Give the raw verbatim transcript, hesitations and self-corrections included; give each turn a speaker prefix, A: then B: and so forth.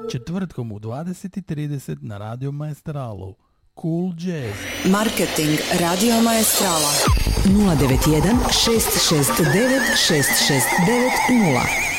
A: četvrtkom u dvadeset i trideset na Radio Maestralu. Cool Jazz.
B: Marketing Radio Maestrala nula devet jedan šest šest devet šest šest devet nula.